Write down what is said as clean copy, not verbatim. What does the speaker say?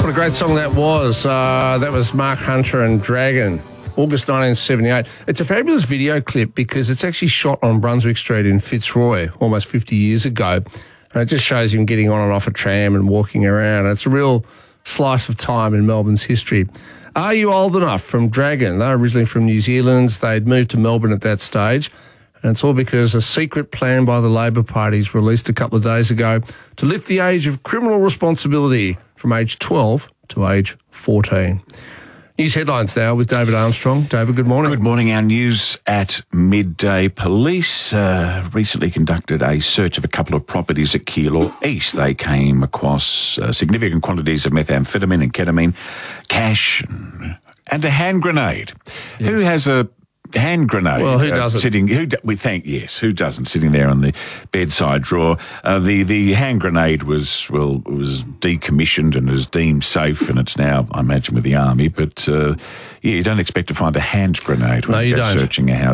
What a great song that was. That was Mark Hunter and Dragon, August 1978. It's a fabulous video clip because it's actually shot on Brunswick Street in Fitzroy almost 50 years ago. And it just shows him getting on and off a tram and walking around. It's a real slice of time in Melbourne's history. Are You Old Enough from Dragon? They're originally from New Zealand. They'd moved to Melbourne at that stage. And it's all because a secret plan by the Labor Party is released a couple of days ago to lift the age of criminal responsibility from age 12 to age 14. News headlines now with David Armstrong. David, good morning. Good morning. Our news at midday. Police recently conducted a search of a couple of properties at Keilor East. They came across significant quantities of methamphetamine and ketamine, cash, and a hand grenade. Yes. Who has a hand grenade? Well, who doesn't? Who doesn't? Sitting there on the bedside drawer. The hand grenade was decommissioned and is deemed safe, and it's now, I imagine, with the army. But you don't expect to find a hand grenade when you go searching a house.